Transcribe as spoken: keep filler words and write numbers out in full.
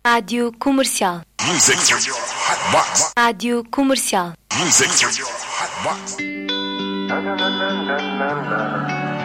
Rádio Comercial. Music for your hot box. Rádio Comercial. Music for your hot box. Na, na, na, na, na, na.